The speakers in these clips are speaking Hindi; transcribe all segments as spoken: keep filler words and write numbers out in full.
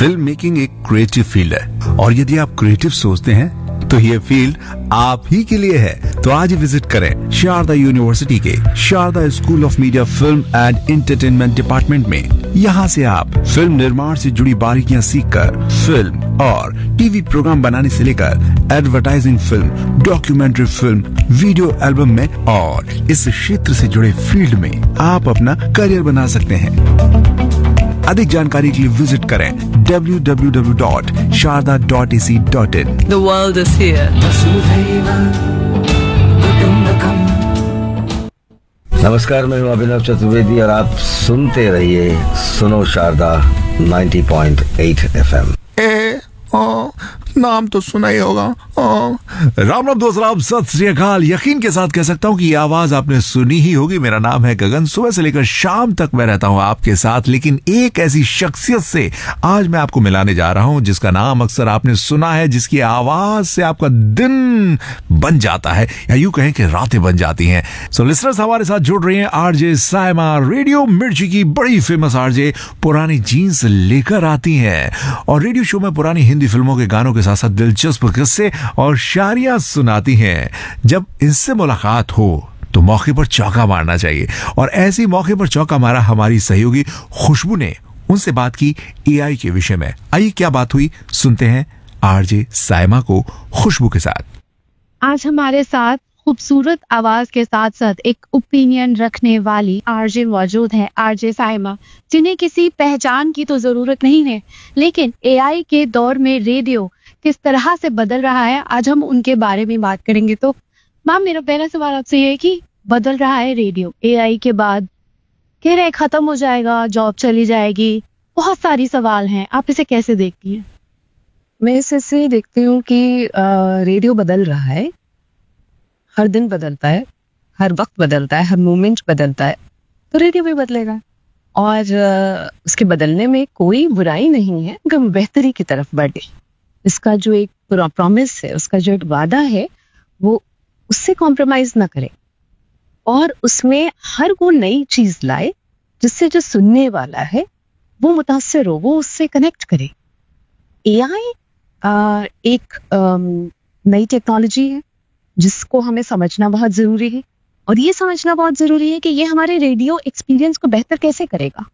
फिल्म मेकिंग एक क्रिएटिव फील्ड है और यदि आप क्रिएटिव सोचते हैं तो ये फील्ड आप ही के लिए है। तो आज ही विजिट करें शारदा यूनिवर्सिटी के Sharda school of media film and entertainment department में। यहाँ से आप फिल्म निर्माण से जुड़ी बारीकियां सीखकर फिल्म और टीवी प्रोग्राम बनाने से लेकर advertising film, documentary film, video album में और इस क्षेत्र से जुड़े फील्ड में आप अपना करियर बना सकते हैं। अधिक जानकारी के लिए विजिट करें W W W dot Sharda dot A C dot in. The world is here. नमस्कार, मैं हूं अभिनव चतुर्वेदी और आप सुनते रहिए सुनो शारदा नब्बे पॉइंट आठ एफएम। ए ओ, नाम तो सुना ही होगा। ओ, राम राम दोस्त, राम सत श्री अकाल। यकीन के साथ कह सकता हूँ कि ये आवाज आपने सुनी ही होगी। मेरा नाम है गगन। सुबह से लेकर शाम तक मैं रहता हूँ आपके साथ, लेकिन एक ऐसी शख्सियत से आज मैं आपको मिलाने जा रहा हूँ जिसका नाम अक्सर आपने सुना है, जिसकी आवाज से आपका दिन बन जाता है या यूं कहें कि रातें बन जाती हैं। सो लिसनर्स, हमारे साथ जुड़ रही हैं आरजे साइमा, रेडियो मिर्ची की बड़ी फेमस आरजे। पुरानी जीन्स लेकर आती हैं और रेडियो शो में पुरानी हिंदी फिल्मों के गानों के साथ साथ दिलचस्प किस्से और शायरियां सुनाती हैं। जब इनसे मुलाकात हो तो मौके पर चौका मारना चाहिए और ऐसी मौके पर चौका मारा हमारी सहयोगी खुशबू ने। उनसे बात की एआई के विषय में। आइए क्या बात हुई, सुनते हैं आरजे साइमा को खुशबू के साथ। आज हमारे साथ खूबसूरत आवाज के साथ साथ एक ओपिनियन रखने वाली आरजे मौजूद है, आरजे साइमा, जिन्हें किसी पहचान की तो जरूरत नहीं है, लेकिन एआई के दौर में रेडियो किस तरह से बदल रहा है, आज हम उनके बारे में बात करेंगे। तो मैम, मेरा पहला सवाल आपसे ये है कि बदल रहा है रेडियो एआई के बाद, कह रहे खत्म हो जाएगा, जॉब चली जाएगी, बहुत सारी सवाल हैं, आप इसे कैसे देखती हैं? मैं इसे ऐसे देखती हूँ कि रेडियो बदल रहा है, हर दिन बदलता है, हर वक्त बदलता है, हर मोमेंट बदलता है, तो रेडियो भी बदलेगा और आ, उसके बदलने में कोई बुराई नहीं है, अगर बेहतरी की तरफ बढ़े। इसका जो एक प्रॉमिस है, उसका जो एक वादा है, वो उससे कॉम्प्रोमाइज ना करे और उसमें हर वो नई चीज लाए जिससे जो सुनने वाला है वो मुतासिर हो, वो उससे कनेक्ट करे। एआई एक नई टेक्नोलॉजी है जिसको हमें समझना बहुत जरूरी है और ये समझना बहुत जरूरी है कि ये हमारे रेडियो एक्सपीरियंस को बेहतर कैसे करेगा,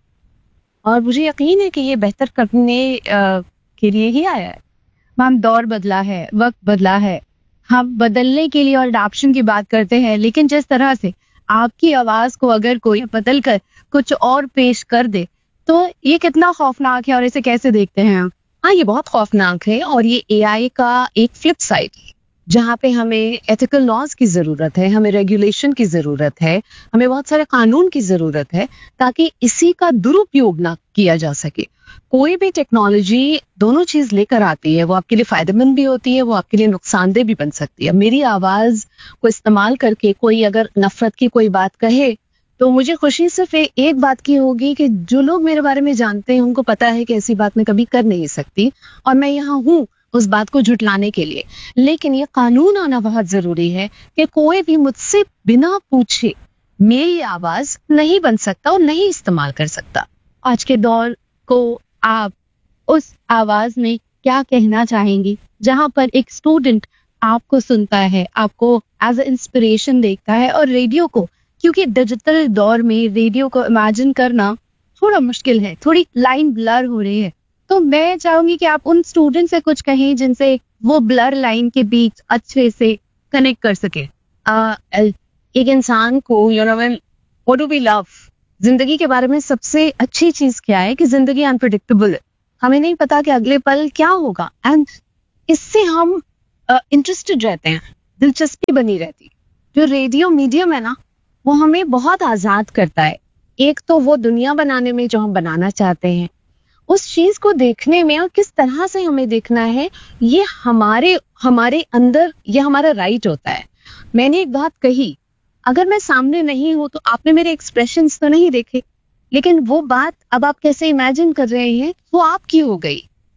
और मुझे यकीन है कि ये बेहतर करने आ, के लिए ही आया है। मैम, दौर बदला है, वक्त बदला है, हम बदलने के लिए और अडॉप्शन की बात करते हैं, लेकिन जिस तरह से आपकी आवाज को अगर कोई बदल कर कुछ और पेश कर दे तो ये कितना खौफनाक है और इसे कैसे देखते हैं आप? हाँ, ये बहुत खौफनाक है और ये एआई का एक फ्लिप साइड है जहाँ पे हमें एथिकल लॉज की जरूरत है, हमें रेगुलेशन की जरूरत है, हमें बहुत सारे कानून की जरूरत है ताकि इसी का दुरुपयोग ना किया जा सके। कोई भी टेक्नोलॉजी दोनों चीज लेकर आती है, वो आपके लिए फायदेमंद भी होती है, वो आपके लिए नुकसानदेह भी बन सकती है। मेरी आवाज को इस्तेमाल करके कोई अगर नफरत की कोई बात कहे तो मुझे खुशी सिर्फ एक बात की होगी कि जो लोग मेरे बारे में जानते हैं उनको पता है कि ऐसी बात मैं कभी कर नहीं सकती और मैं यहाँ हूँ उस बात को झुटलाने के लिए। लेकिन ये कानून आना बहुत जरूरी है कि कोई भी मुझसे बिना पूछे मेरी आवाज नहीं बन सकता और नहीं इस्तेमाल कर सकता। आज के दौर को आप उस आवाज में क्या कहना चाहेंगी जहां पर एक स्टूडेंट आपको सुनता है, आपको एज ए इंस्पिरेशन देखता है, और रेडियो को, क्योंकि डिजिटल दौर में रेडियो को इमेजिन करना थोड़ा मुश्किल है, थोड़ी लाइन ब्लर हो रही है, तो मैं चाहूंगी कि आप उन स्टूडेंट से कुछ कहें जिनसे वो ब्लर लाइन के बीच अच्छे से कनेक्ट कर सके। आ, एक इंसान को, you know, what do we love, जिंदगी के बारे में सबसे अच्छी चीज क्या है कि जिंदगी अनप्रेडिक्टेबल है, हमें नहीं पता कि अगले पल क्या होगा, एंड इससे हम इंटरेस्टेड रहते हैं, दिलचस्पी बनी रहती। जो रेडियो मीडियम है ना, वो हमें बहुत आजाद करता है, एक तो वो दुनिया बनाने में जो हम बनाना चाहते हैं, उस चीज को देखने में, और किस तरह से हमें देखना है, ये हमारे हमारे अंदर, ये हमारा राइट होता है। मैंने एक बात कही, अगर मैं सामने नहीं हूं तो आपने मेरे एक्सप्रेशंस तो नहीं देखे, लेकिन वो बात अब आप कैसे इमेजिन कर रहे हैं वो आपकी हो गई।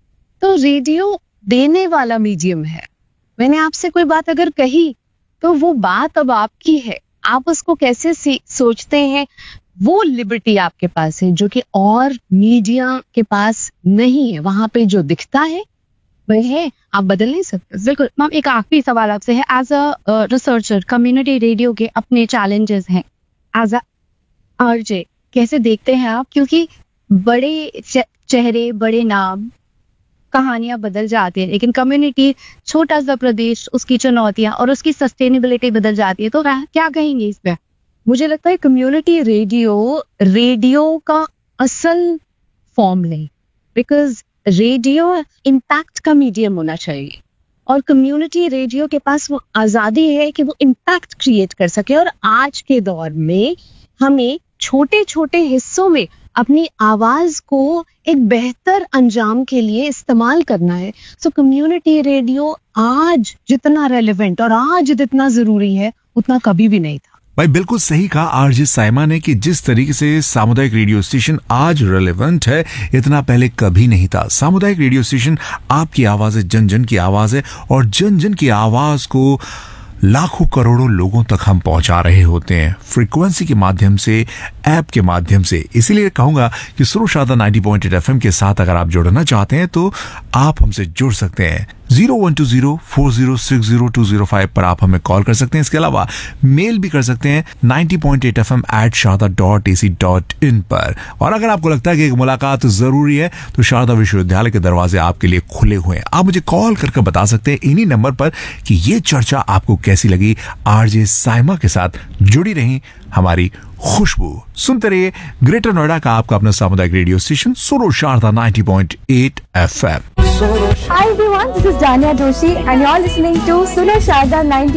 तो रेडियो देने वाला मीडियम है। मैंने आपसे कोई बात अगर कही तो वो बात अब आपकी है, आप उसको कैसे सोचते हैं, वो लिबर्टी आपके पास है जो कि और मीडिया के पास नहीं है। वहां पे जो दिखता है वह है, आप बदल नहीं सकते। बिल्कुल मैम, एक आखिरी सवाल आपसे है, as a researcher community radio के अपने चैलेंजेस हैं, एज अ आरजे कैसे देखते हैं आप? क्योंकि बड़े चे- चेहरे, बड़े नाम, कहानियां बदल जाती है, लेकिन कम्युनिटी, छोटा सा प्रदेश, उसकी चुनौतियां और उसकी सस्टेनेबिलिटी बदल जाती है। तो क्या क्या कहेंगे इस पे? मुझे लगता है कम्युनिटी रेडियो रेडियो का असल फॉर्म नहीं, बिकॉज रेडियो इम्पैक्ट का मीडियम होना चाहिए और कम्युनिटी रेडियो के पास वो आजादी है कि वो इम्पैक्ट क्रिएट कर सके। और आज के दौर में हमें छोटे छोटे हिस्सों में अपनी आवाज को एक बेहतर अंजाम के लिए इस्तेमाल करना है। सो कम्युनिटी रेडियो आज जितना रेलेवेंट और आज जितना जरूरी है उतना कभी भी नहीं था। भाई बिल्कुल सही कहा आरजे साइमा ने कि जिस तरीके से सामुदायिक रेडियो स्टेशन आज रेलेवेंट है, इतना पहले कभी नहीं था। सामुदायिक रेडियो स्टेशन आपकी आवाज है, जन जन की आवाज है और जन जन की आवाज को लाखों करोड़ों लोगों तक हम पहुंचा रहे होते हैं फ्रीक्वेंसी के माध्यम से, ऐप के माध्यम से। इसीलिए कहूंगा कि सुनो Sharda ninety point eight FM के साथ अगर आप जुड़ना चाहते हैं तो आप हमसे जुड़ सकते हैं। Zero one two zero four zero six zero to zero five पर आप हमें कॉल कर सकते हैं। इसके अलावा मेल भी कर सकते हैं ninety point eight F M eight Sharda dot A C dot in पर। और अगर आपको लगता है कि एक मुलाकात जरूरी है तो शारदा विश्वविद्यालय के दरवाजे आपके लिए खुले हुए हैं। आप मुझे कॉल करके बता सकते हैं इन्हीं नंबर पर कि ये चर्चा आपको कैसी लगी। आरजे साइमा के साथ जुड़ी रही हमारी खुशबू। सुनते रहिए ग्रेटर नोएडा का आपका अपना सामुदायिक रेडियो स्टेशन सुनो Sharda ninety point eight F M. Hi everyone, this is Dania Doshi and you're listening to Suno Sharda ninety